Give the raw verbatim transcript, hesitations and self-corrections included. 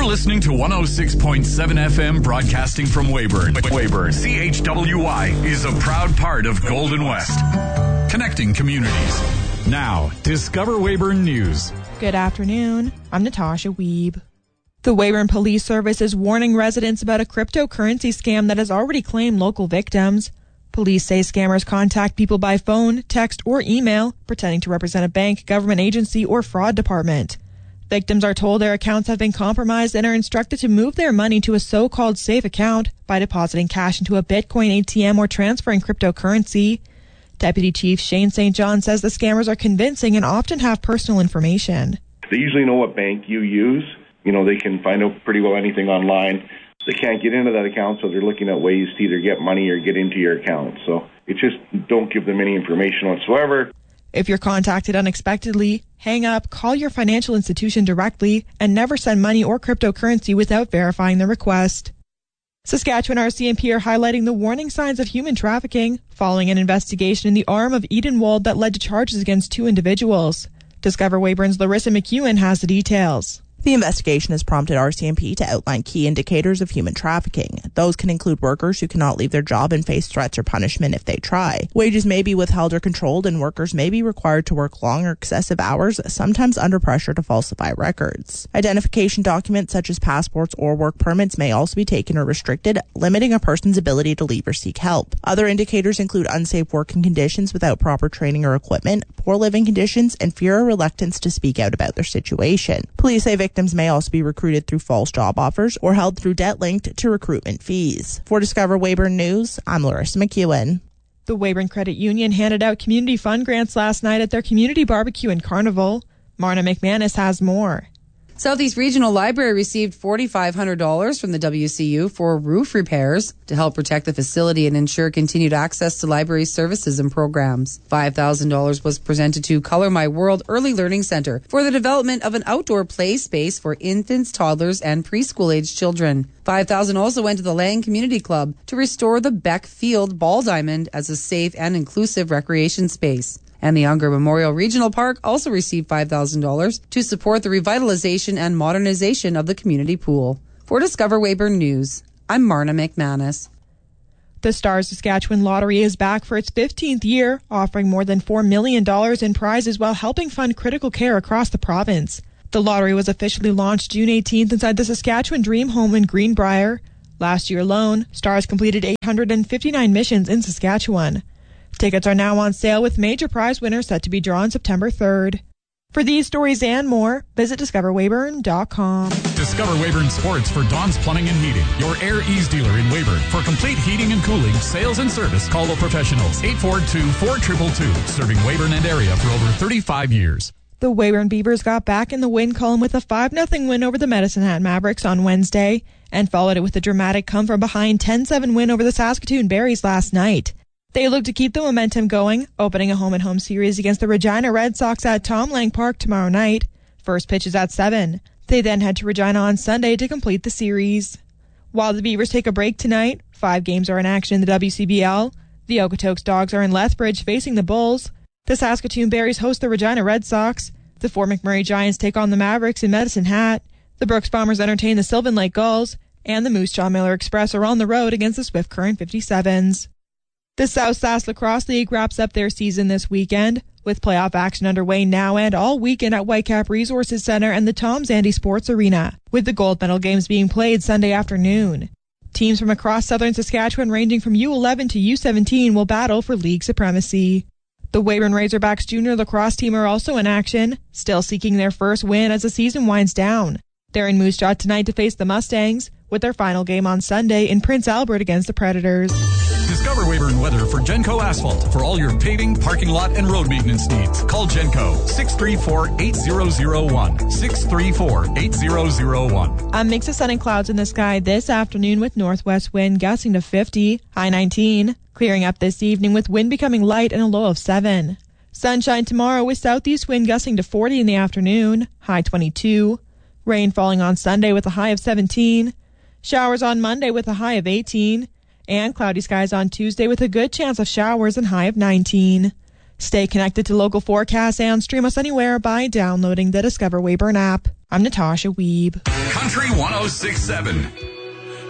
listening to one oh six point seven F M broadcasting from Weyburn. Weyburn, C H W Y is a proud part of Golden West. Connecting communities. Now, Discover Weyburn News. Good afternoon. I'm Natasha Wiebe. The Weyburn Police Service is warning residents about a cryptocurrency scam that has already claimed local victims. Police say scammers contact people by phone, text, or email, pretending to represent a bank, government agency, or fraud department. Victims are told their accounts have been compromised and are instructed to move their money to a so-called safe account by depositing cash into a Bitcoin A T M or transferring cryptocurrency. Deputy Chief Shane Saint John says the scammers are convincing and often have personal information. They usually know what bank you use. You know, they can find out pretty well anything online. They can't get into that account, so they're looking at ways to either get money or get into your account. So it just don't give them any information whatsoever. If you're contacted unexpectedly, hang up, call your financial institution directly, and never send money or cryptocurrency without verifying the request. Saskatchewan R C M P are highlighting the warning signs of human trafficking following an investigation in the arm of Edenwald that led to charges against two individuals. Discover Weyburn's Larissa McEwen has the details. The investigation has prompted R C M P to outline key indicators of human trafficking. Those can include workers who cannot leave their job and face threats or punishment if they try. Wages may be withheld or controlled, and workers may be required to work long or excessive hours, sometimes under pressure to falsify records. Identification documents such as passports or work permits may also be taken or restricted, limiting a person's ability to leave or seek help. Other indicators include unsafe working conditions without proper training or equipment, poor living conditions, and fear or reluctance to speak out about their situation. Police say victims Victims may also be recruited through false job offers or held through debt linked to recruitment fees. For Discover Weyburn News, I'm Larissa McEwen. The Weyburn Credit Union handed out community fund grants last night at their community barbecue and carnival. Marna McManus has more. Southeast Regional Library received four thousand five hundred dollars from the W C U for roof repairs to help protect the facility and ensure continued access to library services and programs. five thousand dollars was presented to Color My World Early Learning Center for the development of an outdoor play space for infants, toddlers, and preschool-aged children. five thousand dollars also went to the Lang Community Club to restore the Beck Field Ball Diamond as a safe and inclusive recreation space. And the Unger Memorial Regional Park also received five thousand dollars to support the revitalization and modernization of the community pool. For Discover Weyburn News, I'm Marna McManus. The Stars Saskatchewan Lottery is back for its fifteenth year, offering more than four million dollars in prizes while helping fund critical care across the province. The lottery was officially launched June eighteenth inside the Saskatchewan Dream Home in Greenbrier. Last year alone, Stars completed eight hundred fifty-nine missions in Saskatchewan. Tickets are now on sale with major prize winners set to be drawn September third. For these stories and more, visit discover weyburn dot com. Discover Weyburn Sports for Don's Plumbing and Heating, your Air Ease dealer in Weyburn. For complete heating and cooling, sales and service, call the professionals. eight four two, four two two two, serving Weyburn and area for over thirty-five years. The Weyburn Beavers got back in the win column with a five nothing win over the Medicine Hat Mavericks on Wednesday and followed it with a dramatic come-from-behind ten seven win over the Saskatoon Berries last night. They look to keep the momentum going, opening a home-and-home series against the Regina Red Sox at Tom Lang Park tomorrow night. First pitch is at seven. They then head to Regina on Sunday to complete the series. While the Beavers take a break tonight, five games are in action in the W C B L. The Okotoks Dogs are in Lethbridge facing the Bulls. The Saskatoon Berries host the Regina Red Sox. The Fort McMurray Giants take on the Mavericks in Medicine Hat. The Brooks Bombers entertain the Sylvan Lake Gulls. And the Moose Jaw Miller Express are on the road against the Swift Current fifty-sevens. The South Sask Lacrosse League wraps up their season this weekend, with playoff action underway now and all weekend at Whitecap Resources Center and the Tom Zandy Sports Arena, with the gold medal games being played Sunday afternoon. Teams from across southern Saskatchewan ranging from U eleven to U seventeen will battle for league supremacy. The Weyburn Razorbacks junior lacrosse team are also in action, still seeking their first win as the season winds down. They're in Moose Jaw tonight to face the Mustangs, with their final game on Sunday in Prince Albert against the Predators. Discover Weyburn weather for Genco Asphalt for all your paving, parking lot, and road maintenance needs. Call Genco six three four, eight zero zero one. six three four, eight zero zero one. A mix of sun and clouds in the sky this afternoon with northwest wind gusting to fifty, high nineteen. Clearing up this evening with wind becoming light and a low of seven. Sunshine tomorrow with southeast wind gusting to forty in the afternoon, high twenty-two. Rain falling on Sunday with a high of seventeen. Showers on Monday with a high of eighteen. And cloudy skies on Tuesday with a good chance of showers and high of nineteen. Stay connected to local forecasts and stream us anywhere by downloading the Discover Weyburn app. I'm Natasha Weeb. Country one oh six point seven.